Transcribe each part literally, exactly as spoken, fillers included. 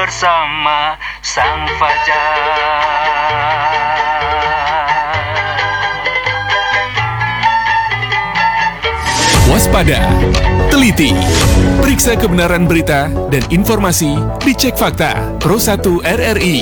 bersama Sang Fajar. Waspada, teliti, periksa kebenaran berita dan informasi di Cek Fakta Pro satu R R I.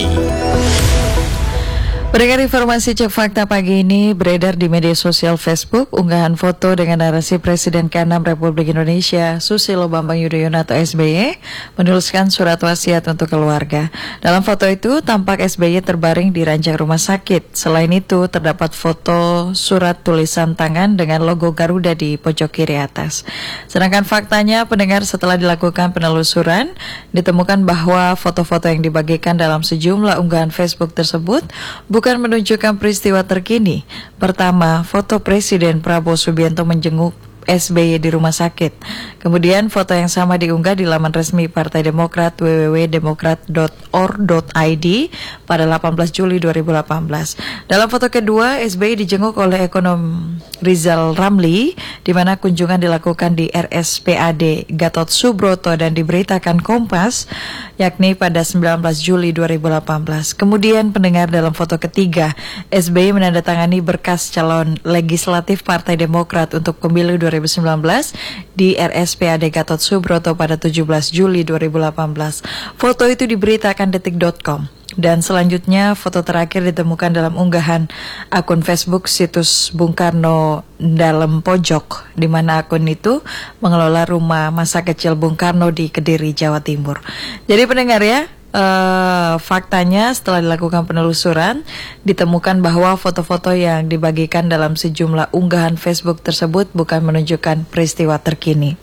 Pendengar, informasi Cek Fakta pagi ini beredar di media sosial Facebook, unggahan foto dengan narasi Presiden keenam Republik Indonesia, Susilo Bambang Yudhoyono atau S B Y, menuliskan surat wasiat untuk keluarga. Dalam foto itu, tampak S B Y terbaring di ranjang rumah sakit. Selain itu, terdapat foto surat tulisan tangan dengan logo Garuda di pojok kiri atas. Sedangkan faktanya, pendengar, setelah dilakukan penelusuran, ditemukan bahwa foto-foto yang dibagikan dalam sejumlah unggahan Facebook tersebut bukan menunjukkan peristiwa terkini. Pertama, foto Presiden Prabowo Subianto menjenguk S B Y di rumah sakit. Kemudian foto yang sama diunggah di laman resmi Partai Demokrat w w w titik demokrat titik or titik i d pada delapan belas Juli dua ribu delapan belas. Dalam foto kedua, S B Y dijenguk oleh ekonom Rizal Ramli, di mana kunjungan dilakukan di R S P A D Gatot Subroto dan diberitakan Kompas, yakni pada sembilan belas Juli dua ribu delapan belas. Kemudian pendengar, dalam foto ketiga, S B Y menandatangani berkas calon legislatif Partai Demokrat untuk pemilu dua ribu sembilan belas di R S P A D Gatot Subroto pada tujuh belas Juli dua ribu delapan belas. Foto itu diberitakan detik titik com. Dan selanjutnya foto terakhir ditemukan dalam unggahan akun Facebook situs Bung Karno dalam pojok, di mana akun itu mengelola rumah masa kecil Bung Karno di Kediri, Jawa Timur. Jadi pendengar ya, Uh, faktanya setelah dilakukan penelusuran, ditemukan bahwa foto-foto yang dibagikan dalam sejumlah unggahan Facebook tersebut bukan menunjukkan peristiwa terkini.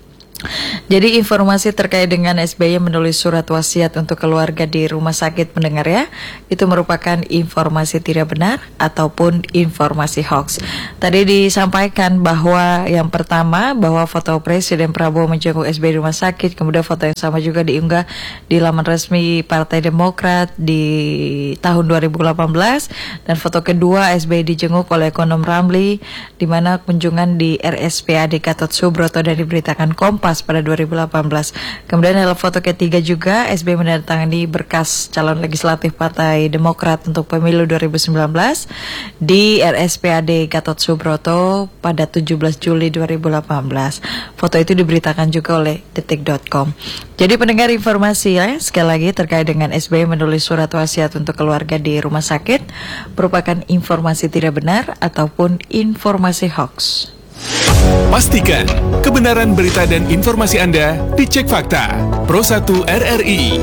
Jadi informasi terkait dengan S B Y menulis surat wasiat untuk keluarga di rumah sakit, pendengar ya, itu merupakan informasi tidak benar ataupun informasi hoax. Tadi disampaikan bahwa yang pertama, bahwa foto Presiden Prabowo menjenguk S B Y di rumah sakit, kemudian foto yang sama juga diunggah di laman resmi Partai Demokrat di tahun dua ribu delapan belas, dan foto kedua S B Y dijenguk oleh ekonom Ramli, di mana kunjungan di R S P A D Gatot Subroto dan diberitakan Kompas pada dua ribu delapan belas. Kemudian dalam foto ketiga juga S B Y menandatangani berkas calon legislatif Partai Demokrat untuk pemilu dua ribu sembilan belas di R S P A D Gatot Subroto pada tujuh belas Juli dua ribu delapan belas. Foto itu diberitakan juga oleh detik titik com. Jadi pendengar, informasi ya, sekali lagi terkait dengan S B Y menulis surat wasiat untuk keluarga di rumah sakit merupakan informasi tidak benar ataupun informasi hoax. Pastikan kebenaran berita dan informasi Anda di Cek Fakta Pro satu R R I.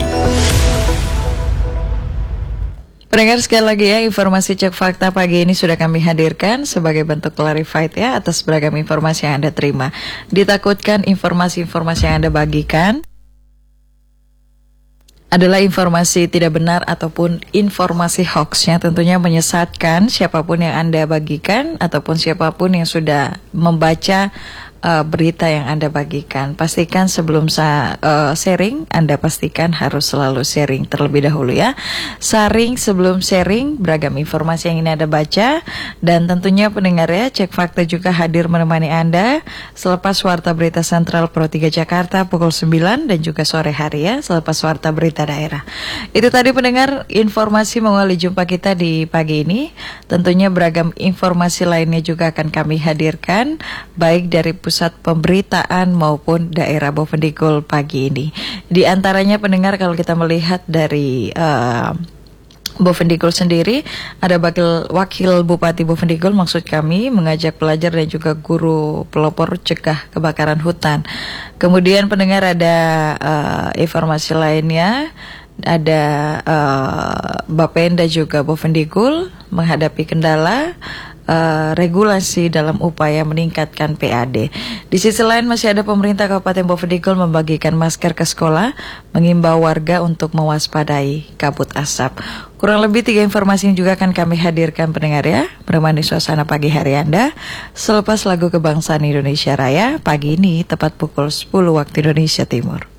Pendengar, sekali lagi ya, informasi Cek Fakta pagi ini sudah kami hadirkan sebagai bentuk clarified ya atas beragam informasi yang Anda terima. Ditakutkan informasi-informasi yang Anda bagikan adalah informasi tidak benar ataupun informasi hoax yang tentunya menyesatkan siapapun yang Anda bagikan ataupun siapapun yang sudah membaca uh, berita yang Anda bagikan. Pastikan sebelum sa- uh, sharing, Anda pastikan harus selalu sharing terlebih dahulu ya. Saring sebelum sharing beragam informasi yang ingin Anda baca, dan tentunya pendengar ya, Cek Fakta juga hadir menemani Anda selepas Warta Berita Sentral Pro tiga Jakarta pukul sembilan dan juga sore hari ya, selepas Warta Berita Daerah. Itu tadi pendengar informasi mengawali jumpa kita di pagi ini. Tentunya beragam informasi lainnya juga akan kami hadirkan, baik dari pusat pemberitaan maupun daerah Bovendigul pagi ini. Di antaranya pendengar, kalau kita melihat dari uh, Bovendigul sendiri, ada wakil, wakil Bupati Bovendigul maksud kami mengajak pelajar dan juga guru pelopor cegah kebakaran hutan. Kemudian pendengar ada uh, informasi lainnya, ada uh, Bapenda juga Bovendigul menghadapi kendala Uh, regulasi dalam upaya meningkatkan P A D. Di sisi lain masih ada pemerintah Kabupaten Bovendigul membagikan masker ke sekolah, mengimbau warga untuk mewaspadai kabut asap. Kurang lebih tiga informasi yang juga akan kami hadirkan pendengar ya, menemani suasana pagi hari Anda selepas lagu kebangsaan Indonesia Raya pagi ini tepat pukul sepuluh waktu Indonesia Timur.